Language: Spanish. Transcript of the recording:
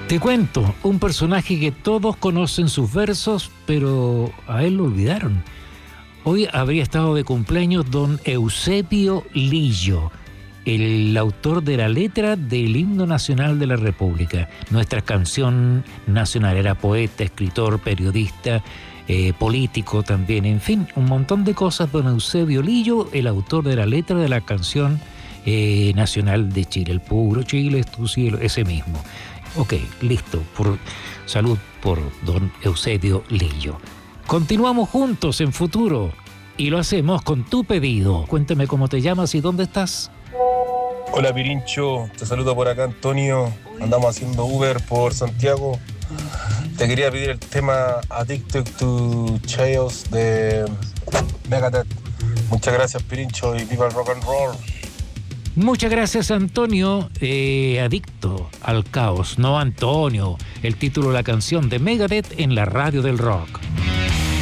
Te cuento, un personaje que todos conocen sus versos, pero a él lo olvidaron. Hoy habría estado de cumpleaños don Eusebio Lillo, el autor de la letra del himno nacional de la República. Nuestra canción nacional. Era poeta, escritor, periodista, político también, en fin, un montón de cosas. Don Eusebio Lillo, el autor de la letra de la canción nacional de Chile. El puro Chile es tu cielo, ese mismo. Ok, listo. Salud por don Eusebio Lillo. Continuamos juntos en Futuro y lo hacemos con tu pedido. Cuéntame cómo te llamas y dónde estás. Hola Pirincho, te saludo por acá Antonio. Andamos haciendo Uber por Santiago. Te quería pedir el tema Addicted to Chaos de Megadeth. Muchas gracias Pirincho y viva el rock and roll. Muchas gracias, Antonio. Adicto al caos, no Antonio. El título de la canción de Megadeth en la radio del rock.